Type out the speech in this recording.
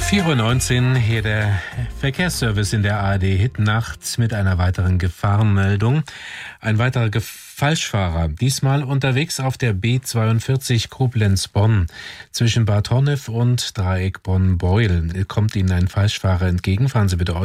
4:19 Uhr, hier der Verkehrsservice in der ARD Hit-Nacht mit einer weiteren Gefahrenmeldung. Ein weiterer Falschfahrer, diesmal unterwegs auf der B42 Koblenz-Bonn. Zwischen Bad Honnef und Dreieck Bonn-Beuel kommt Ihnen ein Falschfahrer entgegen. Fahren Sie bitte